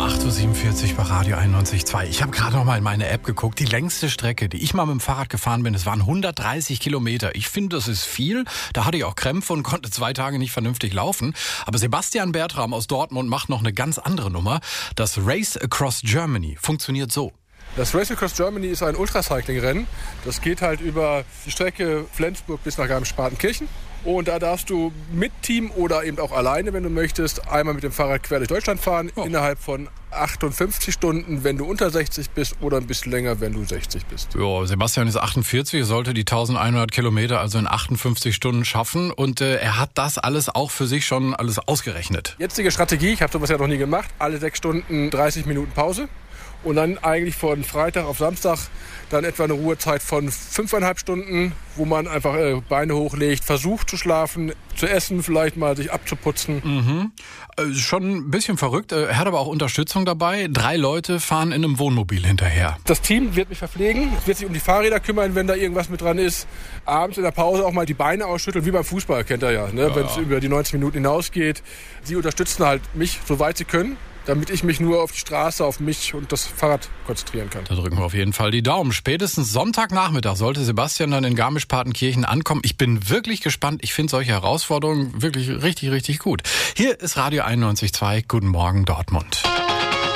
8.47 Uhr bei Radio 91.2. Ich habe gerade noch mal in meine App geguckt. Die längste Strecke, die ich mal mit dem Fahrrad gefahren bin, das waren 130 Kilometer. Ich finde, das ist viel. Da hatte ich auch Krämpfe und konnte 2 Tage nicht vernünftig laufen. Aber Sebastian Bertram aus Dortmund macht noch eine ganz andere Nummer. Das Race Across Germany funktioniert so. Das Race Across Germany ist ein Ultracycling-Rennen. Das geht halt über die Strecke Flensburg bis nach Garmisch-Partenkirchen. Und da darfst du mit Team oder eben auch alleine, wenn du möchtest, einmal mit dem Fahrrad quer durch Deutschland fahren, innerhalb von 58 Stunden, wenn du unter 60 bist, oder ein bisschen länger, wenn du 60 bist. Ja, Sebastian ist 48, sollte die 1100 Kilometer also in 58 Stunden schaffen. Und er hat das alles auch für sich schon alles ausgerechnet. Jetzige Strategie, ich habe sowas ja noch nie gemacht, alle 6 Stunden 30 Minuten Pause. Und dann eigentlich von Freitag auf Samstag dann etwa eine Ruhezeit von 5,5 Stunden, wo man einfach Beine hochlegt, versucht zu schlafen, zu essen, vielleicht mal sich abzuputzen. Schon ein bisschen verrückt. Er hat aber auch Unterstützung dabei. 3 Leute fahren in einem Wohnmobil hinterher. Das Team wird mich verpflegen, wird sich um die Fahrräder kümmern, wenn da irgendwas mit dran ist. Abends in der Pause auch mal die Beine ausschütteln, wie beim Fußball, kennt ihr ja, ne? Wenn es über die 90 Minuten hinausgeht. Sie unterstützen halt mich, soweit sie können, damit ich mich nur auf die Straße, auf mich und das Fahrrad konzentrieren kann. Da drücken wir auf jeden Fall die Daumen. Spätestens Sonntagnachmittag sollte Sebastian dann in Garmisch-Partenkirchen ankommen. Ich bin wirklich gespannt. Ich finde solche Herausforderungen wirklich richtig, richtig gut. Hier ist Radio 91.2. Guten Morgen, Dortmund.